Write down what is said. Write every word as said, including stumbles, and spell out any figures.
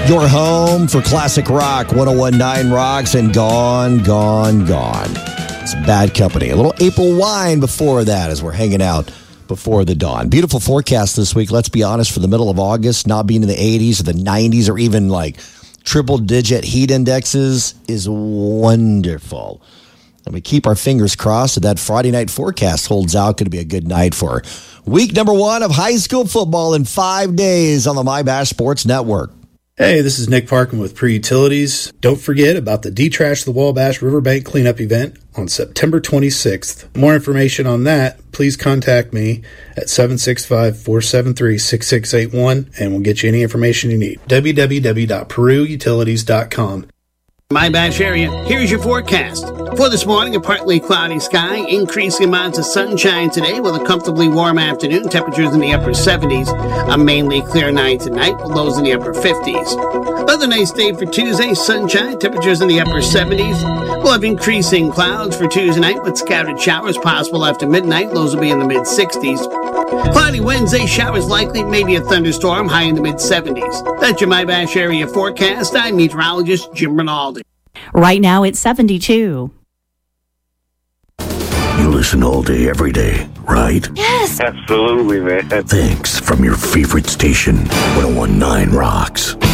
Your home for classic rock, ten nineteen Rocks, and Gone, Gone, Gone. It's Bad Company. A little April Wine before that as we're hanging out before the dawn. Beautiful forecast this week, let's be honest, for the middle of August, not being in the eighties or the nineties or even like triple-digit heat indexes is wonderful. And we keep our fingers crossed that that Friday night forecast holds out. Going to be a good night for week number one of high school football in five days on the MyBash Sports Network. Hey, this is Nick Parkin with Pre-Utilities. Don't forget about the Detrash the Wabash Riverbank Cleanup event on September twenty-sixth. More information on that, please contact me at seven six five, four seven three, six six eight one and we'll get you any information you need. w w w dot peru utilities dot com. MyBash area, here's your forecast. For this morning, a partly cloudy sky, increasing amounts of sunshine today with a comfortably warm afternoon, temperatures in the upper seventies, a mainly clear night tonight with lows in the upper fifties. Another nice day for Tuesday, sunshine, temperatures in the upper seventies. We'll have increasing clouds for Tuesday night with scattered showers possible after midnight, lows will be in the mid sixties. Cloudy Wednesday, showers likely, maybe a thunderstorm, high in the mid seventies. That's your MyBash area forecast. I'm meteorologist Jim Rinaldi. Right now it's seventy-two. You listen all day, every day, right? Yes. Absolutely, man. Thanks from your favorite station, ten nineteen Rocks.